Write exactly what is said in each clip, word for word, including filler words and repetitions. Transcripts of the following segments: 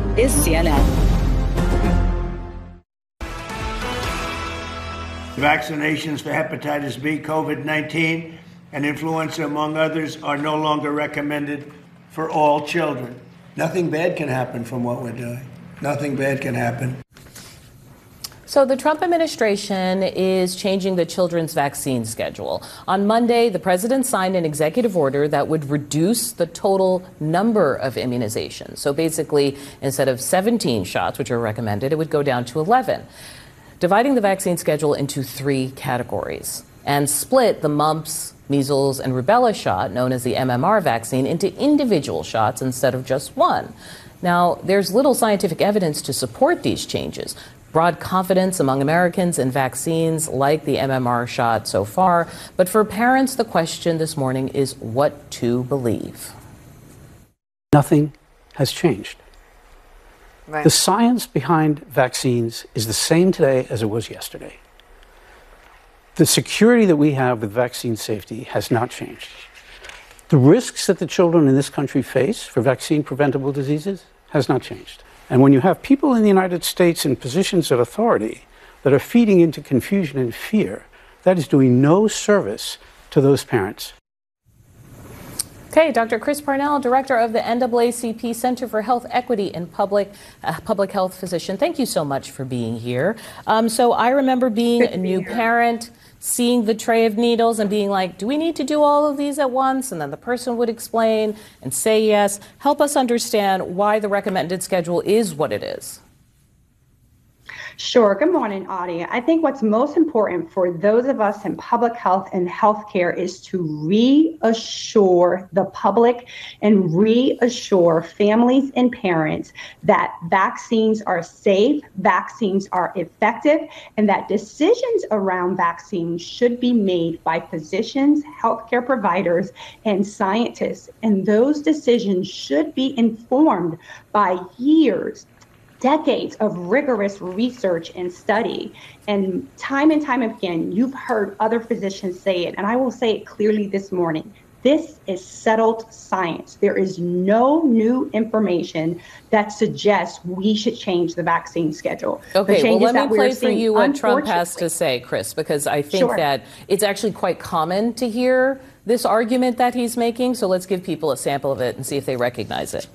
is C N N. Vaccinations for hepatitis B, COVID nineteen, and influenza, among others, are no longer recommended for all children. Nothing bad can happen from what we're doing. Nothing bad can happen. So the Trump administration is changing the children's vaccine schedule. On Monday, the president signed an executive order that would reduce the total number of immunizations. So basically, instead of seventeen shots, which are recommended, it would go down to eleven, dividing the vaccine schedule into three categories and split the mumps, measles, and rubella shot, known as the M M R vaccine, into individual shots instead of just one. Now, there's little scientific evidence to support these changes. Broad confidence among Americans in vaccines like the M M R shot so far. But for parents, the question this morning is what to believe. Nothing has changed. Right. The science behind vaccines is the same today as it was yesterday. The security that we have with vaccine safety has not changed. The risks that the children in this country face for vaccine preventable diseases has not changed. And when you have people in the United States in positions of authority that are feeding into confusion and fear, that is doing no service to those parents. Okay, Doctor Chris Parnell, director of the N double A C P Center for Health Equity and Public uh, Public Health Physician. Thank you so much for being here. Um, so I remember being a new parent, seeing the tray of needles and being like, do we need to do all of these at once? And then the person would explain and say yes. Help us understand why the recommended schedule is what it is. Sure. Good morning, Audie. I think what's most important for those of us in public health and healthcare is to reassure the public and reassure families and parents that vaccines are safe, vaccines are effective, and that decisions around vaccines should be made by physicians, healthcare providers, and scientists. And those decisions should be informed by years, decades of rigorous research and study. And time and time again, you've heard other physicians say it, and I will say it clearly this morning. This is settled science. There is no new information that suggests we should change the vaccine schedule. Okay, well, let me play for you what Trump has to say, Chris, because I think Sure. that it's actually quite common to hear this argument that he's making. So let's give people a sample of it and see if they recognize it.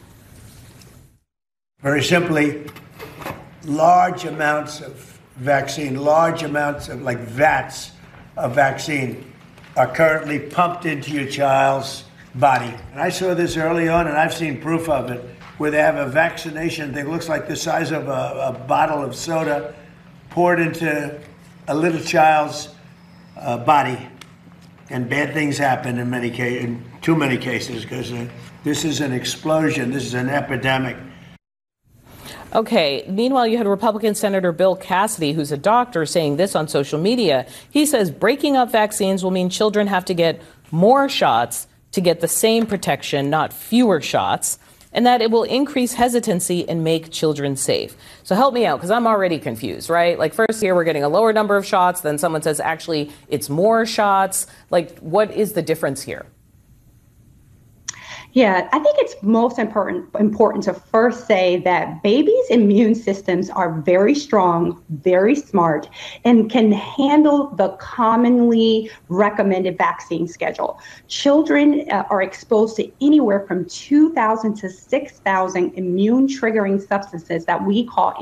Very simply, large amounts of vaccine, large amounts of like vats of vaccine are currently pumped into your child's body. And I saw this early on, and I've seen proof of it, where they have a vaccination that looks like the size of a, a bottle of soda poured into a little child's uh, body. And bad things happen in many cases, in too many cases, because uh, this is an explosion. This is an epidemic. Okay. Meanwhile, you had Republican Senator Bill Cassidy, who's a doctor, saying this on social media. He says breaking up vaccines will mean children have to get more shots to get the same protection, not fewer shots, and that it will increase hesitancy and make children safe. So help me out, because I'm already confused, right? Like first here we're getting a lower number of shots, then someone says actually it's more shots. Like what is the difference here? Yeah, I think it's most important important to first say that babies' immune systems are very strong, very smart, and can handle the commonly recommended vaccine schedule. Children uh, are exposed to anywhere from two thousand to six thousand immune triggering substances that we call